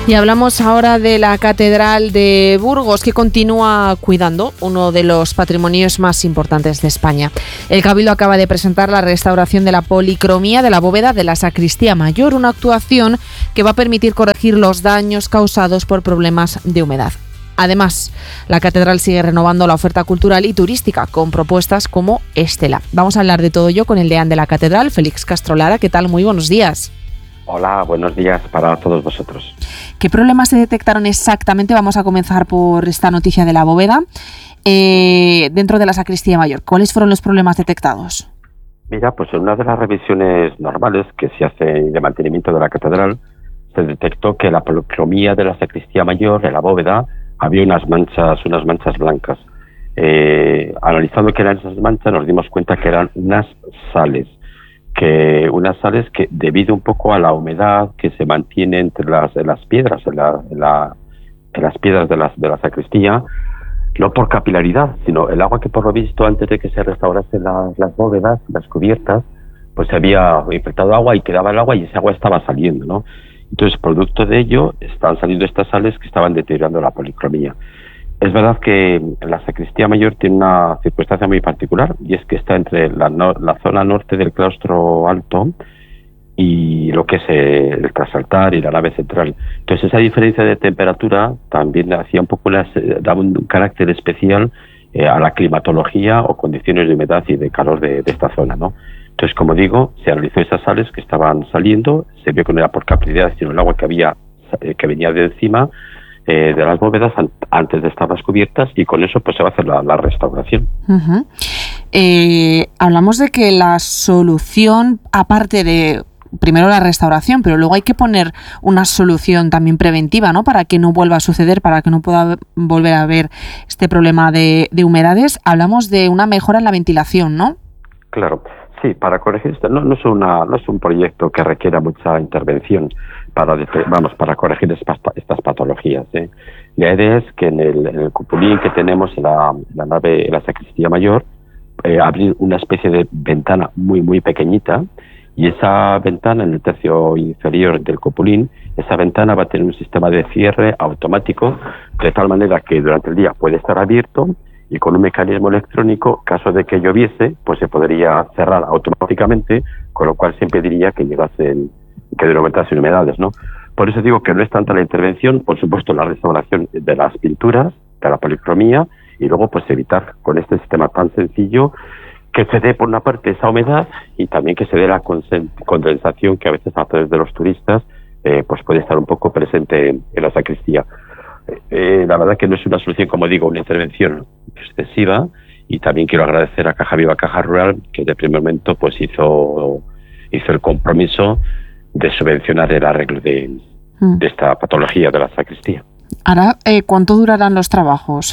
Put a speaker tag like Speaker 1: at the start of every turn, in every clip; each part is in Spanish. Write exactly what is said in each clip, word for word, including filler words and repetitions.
Speaker 1: Y hablamos ahora de la Catedral de Burgos, que continúa cuidando uno de los patrimonios más importantes de España. El Cabildo acaba de presentar la restauración de la policromía de la bóveda de la Sacristía Mayor, una actuación que va a permitir corregir los daños causados por problemas de humedad. Además, la catedral sigue renovando la oferta cultural y turística con propuestas como Estela. Vamos a hablar de todo ello con el deán de la catedral, Félix Castro Lara. ¿Qué tal? Muy buenos días.
Speaker 2: Hola, buenos días para todos vosotros.
Speaker 1: ¿Qué problemas se detectaron exactamente? Vamos a comenzar por esta noticia de la bóveda. Eh, dentro de la Sacristía Mayor, ¿cuáles fueron los problemas detectados?
Speaker 2: Mira, pues en una de las revisiones normales que se hace de mantenimiento de la catedral, se detectó que la policromía de la Sacristía Mayor, de la bóveda, había unas manchas, unas manchas blancas. Eh, analizando qué eran esas manchas, nos dimos cuenta que eran unas sales. que unas sales que debido un poco a la humedad que se mantiene entre las, en las piedras, en, la, en, la, en las piedras de, las, de la sacristía, no por capilaridad, sino el agua que por lo visto antes de que se restaurasen las, las bóvedas, las cubiertas, pues se había infectado agua y quedaba el agua y ese agua estaba saliendo, ¿no? Entonces, producto de ello, están saliendo estas sales que estaban deteriorando la policromía. Es verdad que la Sacristía Mayor tiene una circunstancia muy particular y es que está entre la, no, la zona norte del claustro alto y lo que es el trasaltar y la nave central. Entonces esa diferencia de temperatura también hacía un poco una, daba un carácter especial eh, a la climatología o condiciones de humedad y de calor de, de esta zona, ¿no? Entonces, como digo, se analizó esas sales que estaban saliendo, se vio que no era por capilaridad, sino el agua que había eh, que venía de encima Eh, de las bóvedas an- antes de estar las cubiertas, y con eso pues se va a hacer la, la restauración.
Speaker 1: Uh-huh. Eh, hablamos de que la solución, aparte de primero la restauración, pero luego hay que poner una solución también preventiva, ¿no? Para que no vuelva a suceder, para que no pueda volver a haber este problema de, de humedades. Hablamos de una mejora en la ventilación, ¿no?
Speaker 2: Claro, sí, para corregir esto no, no es una no es un proyecto que requiera mucha intervención para vamos para corregir estas, estas patologías, ¿eh? La idea es que en el, en el cupulín que tenemos en la, en la nave, en la Sacristía Mayor, eh, abrir una especie de ventana muy muy pequeñita, y esa ventana en el tercio inferior del cupulín, esa ventana va a tener un sistema de cierre automático de tal manera que durante el día puede estar abierto, y con un mecanismo electrónico, caso de que lloviese, pues se podría cerrar automáticamente, con lo cual se impediría que llegasen, que aumentasen humedades, ¿no? Por eso digo que no es tanta la intervención, por supuesto la restauración de las pinturas, de la policromía, y luego pues evitar con este sistema tan sencillo que se dé por una parte esa humedad y también que se dé la condensación que a veces a través de los turistas eh, pues puede estar un poco presente en, en la sacristía. Eh, la verdad que no es una solución, como digo, una intervención excesiva, y también quiero agradecer a Caja Viva Caja Rural, que de primer momento pues hizo hizo el compromiso de subvencionar el arreglo de, mm. de esta patología de la sacristía.
Speaker 1: Ahora, eh, ¿cuánto durarán los trabajos?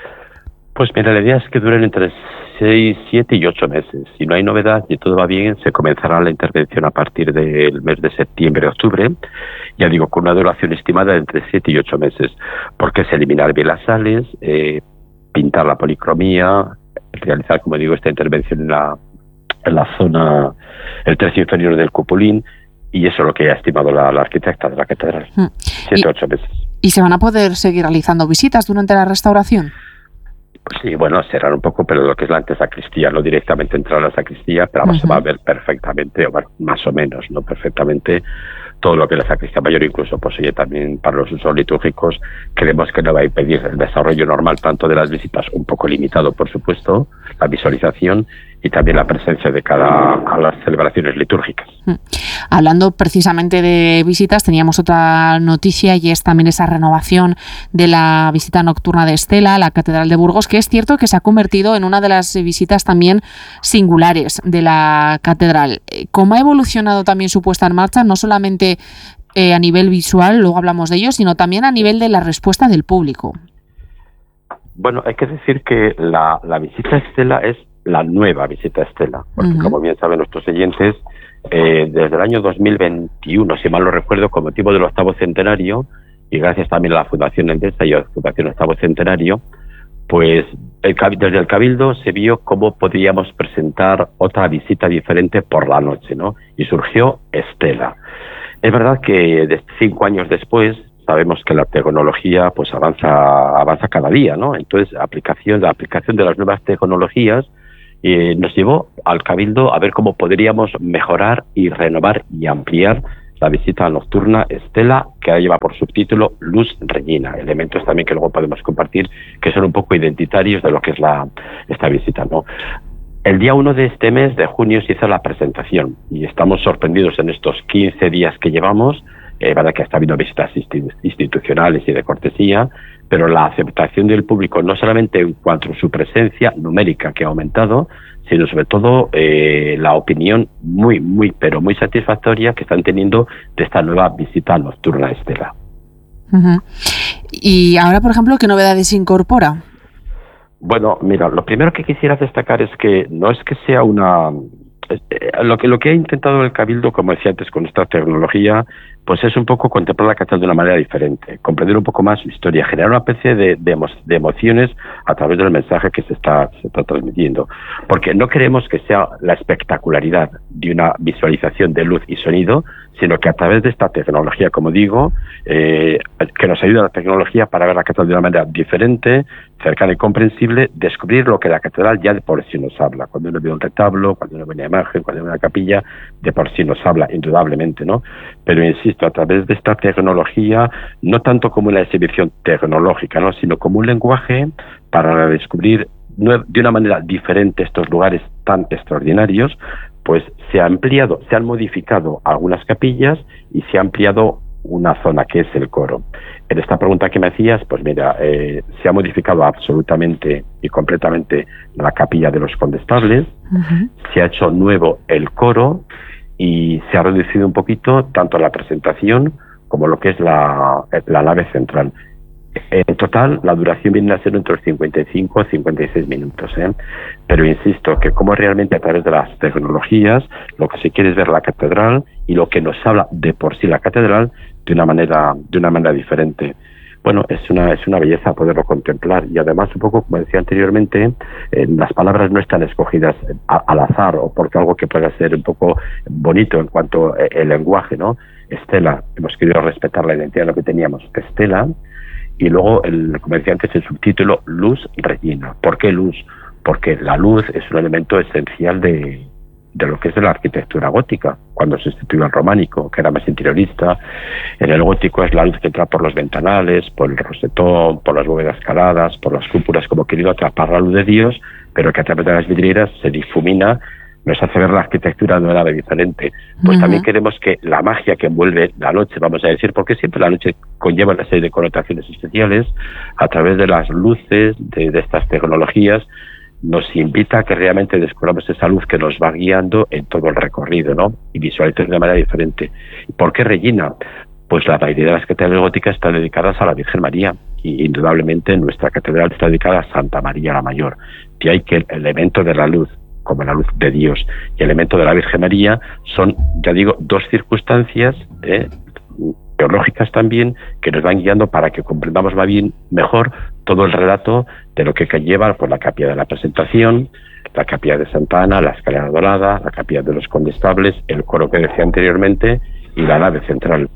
Speaker 2: Pues mira, la idea es que duren entre seis, siete y ocho meses. Si no hay novedad y todo va bien, se comenzará la intervención a partir del mes de septiembre, octubre. Ya digo, con una duración estimada de entre siete y ocho meses, porque es eliminar bien las sales, eh, pintar la policromía, realizar, como digo, esta intervención en la, en la zona, el tercio inferior del cupulín, y eso es lo que ha estimado la, la arquitecta de la catedral. Hmm. Siete o ocho meses.
Speaker 1: ¿Y se van a poder seguir realizando visitas durante la restauración?
Speaker 2: Pues sí, bueno, cerrar un poco, pero lo que es la antesacristía, no directamente entrar a la sacristía, pero vamos, uh-huh. se va a ver perfectamente, o bueno, más o menos, no perfectamente, todo lo que es la sacristía mayor, incluso pues oye, también para los usos litúrgicos creemos que no va a impedir el desarrollo normal tanto de las visitas, un poco limitado por supuesto, la visualización y también la presencia de cada a las celebraciones litúrgicas.
Speaker 1: Hablando precisamente de visitas, teníamos otra noticia, y es también esa renovación de la visita nocturna de Estela a la Catedral de Burgos, que es cierto que se ha convertido en una de las visitas también singulares de la catedral. ¿Cómo ha evolucionado también su puesta en marcha, no solamente eh, a nivel visual, luego hablamos de ello, sino también a nivel de la respuesta del público?
Speaker 2: Bueno, hay que decir que la, la visita a Estela es la nueva visita a Estela, porque uh-huh. como bien saben nuestros oyentes, eh, desde el año dos mil veintiuno, si mal no recuerdo, con motivo del octavo centenario, y gracias también a la Fundación Endesa y a la Fundación Octavo Centenario, pues el, desde el Cabildo se vio cómo podríamos presentar otra visita diferente por la noche, ¿no? Y surgió Estela. Es verdad que de cinco años después sabemos que la tecnología pues avanza avanza cada día, ¿no? Entonces, aplicación, la aplicación de las nuevas tecnologías eh, nos llevó al Cabildo a ver cómo podríamos mejorar y renovar y ampliar la visita nocturna Estela, que ahora lleva por subtítulo Luz Regina, elementos también que luego podemos compartir que son un poco identitarios de lo que es la esta visita, ¿no? El día uno de este mes de junio se hizo la presentación y estamos sorprendidos en estos quince días que llevamos. Eh, verdad que está habiendo visitas institucionales y de cortesía, pero la aceptación del público, no solamente en cuanto a su presencia numérica que ha aumentado, sino sobre todo eh, la opinión muy, muy, pero muy satisfactoria que están teniendo de esta nueva visita nocturna Estela.
Speaker 1: Uh-huh. Y ahora, por ejemplo, ¿qué novedades incorpora?
Speaker 2: Bueno, mira, lo primero que quisiera destacar es que no es que sea una... Eh, lo que lo que ha intentado el Cabildo, como decía antes, con esta tecnología, pues es un poco contemplar la catedral de una manera diferente, comprender un poco más su historia, generar una especie de, de, emo, de emociones a través del mensaje que se está, se está transmitiendo. Porque no queremos que sea la espectacularidad de una visualización de luz y sonido, sino que a través de esta tecnología, como digo, eh, que nos ayuda la tecnología para ver la catedral de una manera diferente, cercana y comprensible, descubrir lo que la catedral ya de por sí nos habla. Cuando uno ve un retablo, cuando uno ve una imagen, cuando uno ve una capilla, de por sí nos habla, indudablemente, ¿no? Pero insisto, a través de esta tecnología, no tanto como una exhibición tecnológica, ¿no?, sino como un lenguaje para descubrir de una manera diferente estos lugares tan extraordinarios, pues se ha ampliado, se han modificado algunas capillas y se ha ampliado una zona que es el coro. En esta pregunta que me hacías, pues mira, eh, se ha modificado absolutamente y completamente la capilla de los condestables, uh-huh. Se ha hecho nuevo el coro y se ha reducido un poquito tanto la presentación como lo que es la, la nave central. En total, la duración viene a ser entre los cincuenta y cinco y cincuenta y seis minutos, ¿eh? Pero insisto que como realmente a través de las tecnologías lo que se quiere es ver la catedral y lo que nos habla de por sí la catedral de una manera de una manera diferente. Bueno, es una es una belleza poderlo contemplar y además un poco, como decía anteriormente, eh, las palabras no están escogidas a, al azar o porque algo que pueda ser un poco bonito en cuanto a el lenguaje, ¿no? Estela, hemos querido respetar la identidad de lo que teníamos, Estela. Y luego, el, como decía antes, el subtítulo Luz Regina. ¿Por qué luz? Porque la luz es un elemento esencial de, de lo que es de la arquitectura gótica, cuando se instituyó el románico, que era más interiorista. En el gótico es la luz que entra por los ventanales, por el rosetón, por las bóvedas caladas, por las cúpulas, como querido atrapar la luz de Dios, pero que a través de las vidrieras se difumina, nos hace ver la arquitectura de una manera diferente. Pues uh-huh. También queremos que la magia que envuelve la noche, vamos a decir, porque siempre la noche conlleva una serie de connotaciones especiales, a través de las luces, de, de estas tecnologías, nos invita a que realmente descubramos esa luz que nos va guiando en todo el recorrido, ¿no? Y visualizar de una manera diferente. ¿Por qué Regina? Pues la mayoría de las catedrales góticas están dedicadas a la Virgen María y indudablemente nuestra catedral está dedicada a Santa María la Mayor. De ahí que el elemento de la luz, como la luz de Dios, y el elemento de la Virgen María son, ya digo, dos circunstancias eh, teológicas también que nos van guiando para que comprendamos más bien, mejor todo el relato de lo que lleva pues, la capilla de la Presentación, la capilla de Santa Ana, la escalera dorada, la capilla de los condestables, el coro que decía anteriormente y la nave central.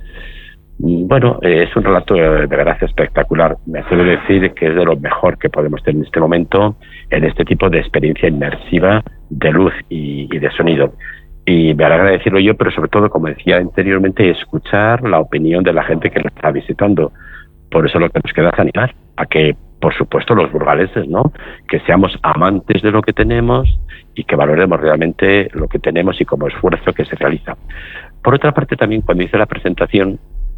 Speaker 2: Bueno, eh, es un relato de verdad espectacular. Me atrevo a decir que es de lo mejor que podemos tener en este momento en este tipo de experiencia inmersiva de luz y, y de sonido. Y me alegra decirlo yo, pero sobre todo, como decía anteriormente, escuchar la opinión de la gente que lo está visitando. Por eso lo que nos queda es animar a que, por supuesto, los burgaleses, ¿no?, que seamos amantes de lo que tenemos y que valoremos realmente lo que tenemos y como esfuerzo que se realiza. Por otra parte, también cuando hice la presentación,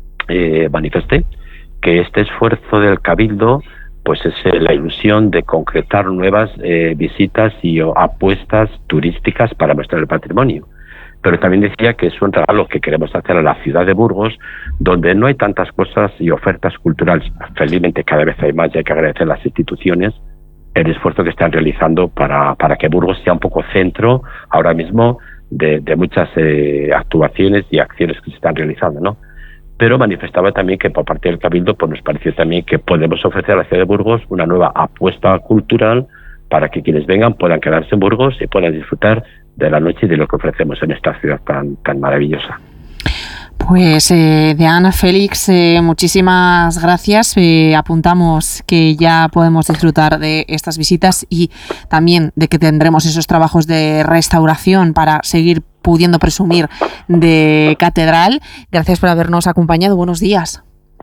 Speaker 2: Eh, manifesté que este esfuerzo del Cabildo pues es eh, la ilusión de concretar nuevas eh, visitas y o, apuestas turísticas para mostrar el patrimonio. Pero también decía que es un regalo que queremos hacer a la ciudad de Burgos, donde no hay tantas cosas y ofertas culturales. Felizmente cada vez hay más y hay que agradecer a las instituciones el esfuerzo que están realizando para, para que Burgos sea un poco centro ahora mismo de, de muchas eh, actuaciones y acciones que se están realizando, ¿no? Pero manifestaba también que por parte del Cabildo pues nos pareció también que podemos ofrecer a la ciudad de Burgos una nueva apuesta cultural para que quienes vengan puedan quedarse en Burgos y puedan disfrutar de la noche y de lo que ofrecemos en esta ciudad tan, tan maravillosa.
Speaker 1: Pues eh, Diana, Félix, eh, muchísimas gracias. Eh, apuntamos que ya podemos disfrutar de estas visitas y también de que tendremos esos trabajos de restauración para seguir pudiendo presumir de catedral. Gracias por habernos acompañado. Buenos días.